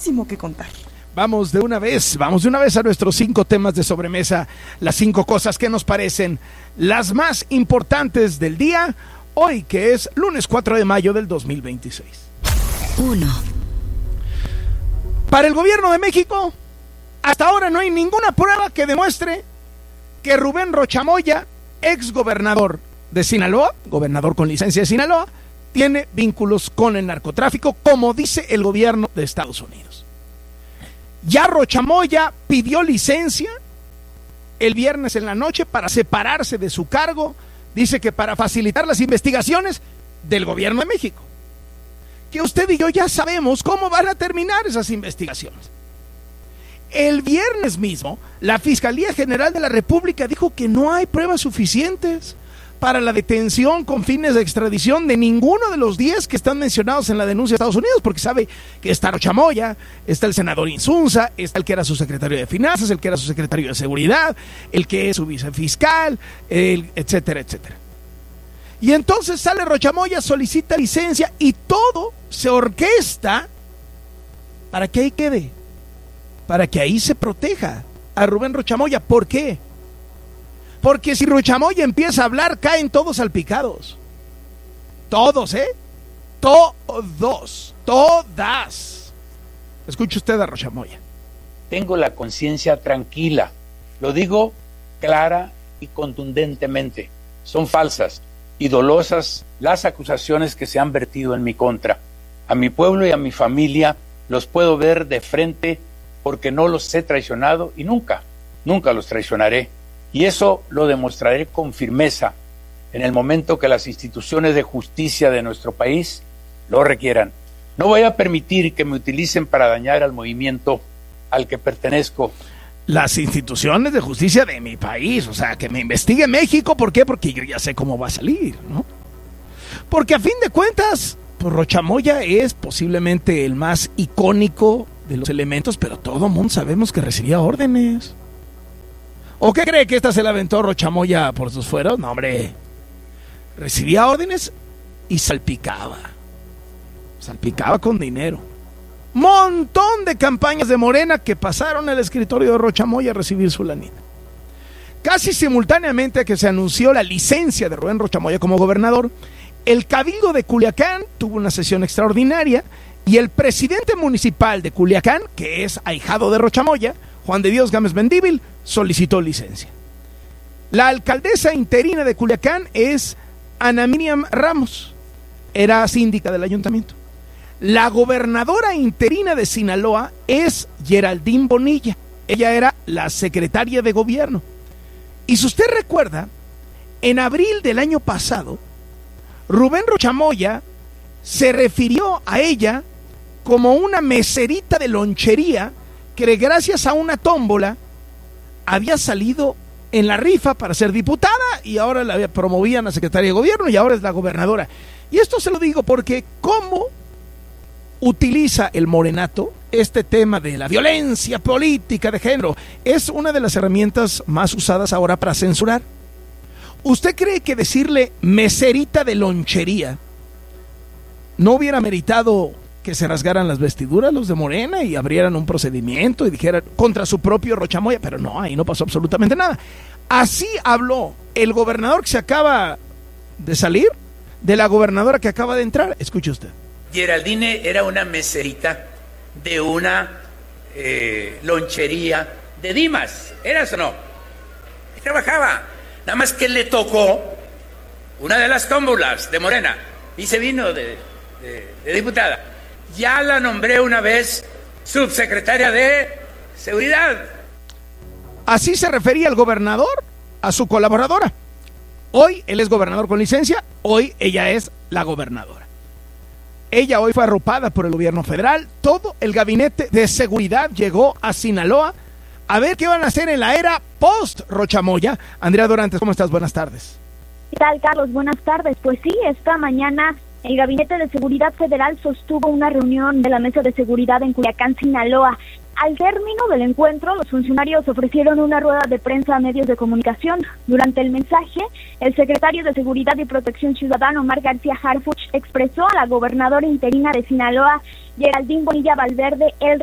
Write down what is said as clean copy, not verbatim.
muchísimo que contar. Vamos de una vez a nuestros 5 temas de sobremesa, las 5 cosas que nos parecen las más importantes del día, hoy que es lunes 4 de mayo del 2026. 1. Para el gobierno de México, hasta ahora no hay ninguna prueba que demuestre que Rubén Rocha Moya, ex gobernador de Sinaloa, gobernador con licencia de Sinaloa, tiene vínculos con el narcotráfico, como dice el gobierno de Estados Unidos. Ya Rocha Moya pidió licencia el viernes en la noche para separarse de su cargo, dice que para facilitar las investigaciones del gobierno de México. Que usted y yo ya sabemos cómo van a terminar esas investigaciones. El viernes mismo, la Fiscalía General de la República dijo que no hay pruebas suficientes para la detención con fines de extradición de ninguno de los 10 que están mencionados en la denuncia de Estados Unidos, porque sabe que está Rocha Moya, está el senador Insunza, está el que era su secretario de Finanzas, el que era su secretario de Seguridad, el que es su vicefiscal, etcétera, etcétera. Y entonces sale Rocha Moya, solicita licencia y todo se orquesta para que ahí quede, para que ahí se proteja a Rubén Rocha Moya. ¿Por qué? Porque si Rocha Moya empieza a hablar, caen todos salpicados. Todos, Todos, todas. Escuche usted a Rocha Moya. Tengo la conciencia tranquila. Lo digo clara y contundentemente. Son falsas y dolosas las acusaciones que se han vertido en mi contra. A mi pueblo y a mi familia los puedo ver de frente porque no los he traicionado y nunca los traicionaré. Y eso lo demostraré con firmeza en el momento que las instituciones de justicia de nuestro país lo requieran. No voy a permitir que me utilicen para dañar al movimiento al que pertenezco. Las instituciones de justicia de mi país, o sea, que me investigue México. ¿Por qué? Porque yo ya sé cómo va a salir, ¿no? Porque a fin de cuentas, pues Rocha Moya es posiblemente el más icónico de los elementos, pero todo mundo sabemos que recibía órdenes. ¿O qué cree que esta se la aventó Rocha Moya por sus fueros? No, hombre. Recibía órdenes y salpicaba. Salpicaba con dinero. Montón de campañas de Morena que pasaron al escritorio de Rocha Moya a recibir su lanita. Casi simultáneamente a que se anunció la licencia de Rubén Rocha Moya como gobernador, el Cabildo de Culiacán tuvo una sesión extraordinaria y el presidente municipal de Culiacán, que es ahijado de Rocha Moya, Juan de Dios Gámez Mendívil, solicitó licencia. La alcaldesa interina de Culiacán es Ana Miriam Ramos, era síndica del ayuntamiento. La gobernadora interina de Sinaloa es Geraldine Bonilla, ella era la secretaria de gobierno. Y si usted recuerda, en abril del año pasado, Rubén Rocha Moya se refirió a ella como una meserita de lonchería que gracias a una tómbola había salido en la rifa para ser diputada y ahora la promovían a secretaria de gobierno y ahora es la gobernadora. Y esto se lo digo porque cómo utiliza el morenato este tema de la violencia política de género. Es una de las herramientas más usadas ahora para censurar. ¿Usted cree que decirle meserita de lonchería no hubiera meritado que se rasgaran las vestiduras los de Morena y abrieran un procedimiento y dijeran contra su propio Rocha Moya? Pero no, ahí no pasó absolutamente nada. Así habló el gobernador que se acaba de salir de la gobernadora que acaba de entrar. Escuche usted. Geraldine era una meserita de una lonchería de Dimas, ¿eras o no? Trabajaba, nada más que le tocó una de las tómbolas de Morena y se vino de diputada. Ya la nombré una vez subsecretaria de Seguridad. Así se refería el gobernador a su colaboradora. Hoy él es gobernador con licencia, hoy ella es la gobernadora. Ella hoy fue arropada por el gobierno federal. Todo el gabinete de seguridad llegó a Sinaloa a ver qué van a hacer en la era post Rocha Moya. Andrea Dorantes, ¿cómo estás? Buenas tardes. ¿Qué tal, Carlos? Buenas tardes. Pues sí, esta mañana el Gabinete de Seguridad Federal sostuvo una reunión de la Mesa de Seguridad en Culiacán, Sinaloa. Al término del encuentro, los funcionarios ofrecieron una rueda de prensa a medios de comunicación. Durante el mensaje, el secretario de Seguridad y Protección Ciudadana, Omar García Harfuch, expresó a la gobernadora interina de Sinaloa, Geraldine Bonilla Valverde, el